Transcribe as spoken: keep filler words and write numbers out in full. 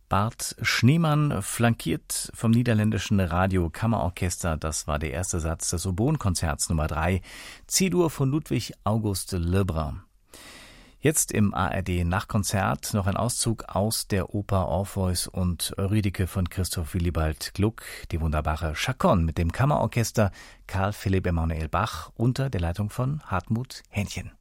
Bart Schneemann, flankiert vom niederländischen Radio-Kammerorchester. Das war der erste Satz des Oboenkonzerts Nummer drei, C-Dur von Ludwig August Lebrun. Jetzt im A R D-Nachtkonzert noch ein Auszug aus der Oper Orpheus und Eurydike von Christoph Willibald Gluck, die wunderbare Chaconne mit dem Kammerorchester Karl Philipp Emanuel Bach unter der Leitung von Hartmut Hähnchen.